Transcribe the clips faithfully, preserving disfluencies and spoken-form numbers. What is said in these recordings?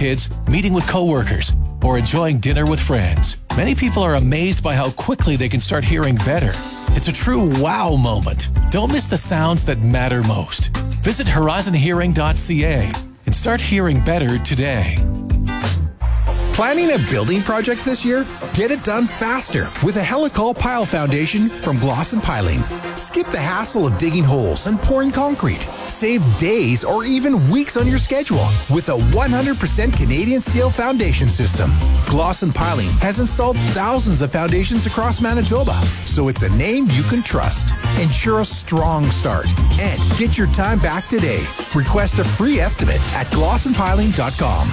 kids, meeting with coworkers, or enjoying dinner with friends. Many people are amazed by how quickly they can start hearing better. It's a true wow moment. Don't miss the sounds that matter most. Visit horizon hearing dot c a and start hearing better today. Planning a building project this year? Get it done faster with a Helical Pile Foundation from Glosson Piling. Skip the hassle of digging holes and pouring concrete. Save days or even weeks on your schedule with a one hundred percent Canadian steel foundation system. Glosson Piling has installed thousands of foundations across Manitoba, so it's a name you can trust. Ensure a strong start and get your time back today. Request a free estimate at glosson piling dot com.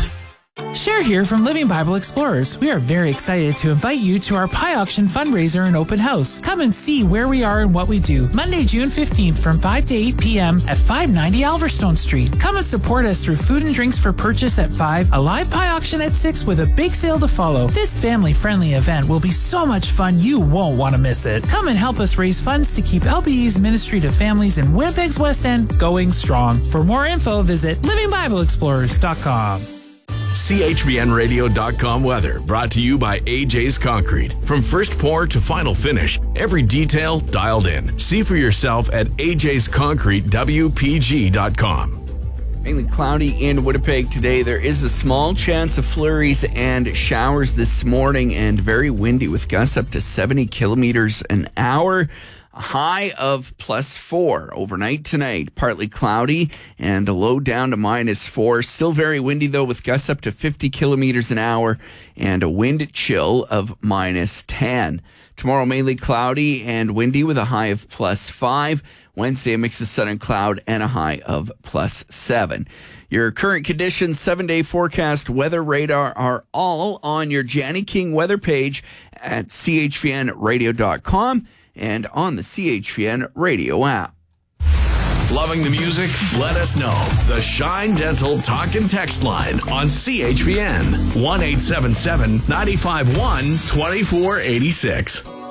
Cher here from Living Bible Explorers. We are very excited to invite you to our Pie Auction fundraiser and open house. Come and see where we are and what we do. Monday, June fifteenth from five to eight p.m. at five ninety Alverstone Street. Come and support us through food and drinks for purchase at five, a live pie auction at six with a big sale to follow. This family-friendly event will be so much fun you won't want to miss it. Come and help us raise funds to keep L B E's ministry to families in Winnipeg's West End going strong. For more info, visit living bible explorers dot com. C H V N radio dot com weather brought to you by A J's Concrete. From first pour to final finish, every detail dialed in. See for yourself at A J's Concrete W P G dot com. Mainly cloudy in Winnipeg today. There is a small chance of flurries and showers this morning and very windy with gusts up to seventy kilometers an hour. A high of plus four overnight tonight. Partly cloudy and a low down to minus four. Still very windy though with gusts up to fifty kilometers an hour and a wind chill of minus ten. Tomorrow mainly cloudy and windy with a high of plus five. Wednesday a mix of sun and cloud and a high of plus seven. Your current conditions, seven-day forecast, weather radar are all on your Janny King weather page at C H V N radio dot com. And on the C H V N radio app. Loving the music? Let us know. The Shine Dental Talk and Text line on C H V N. one eight seven seven, nine five one, two four eight six.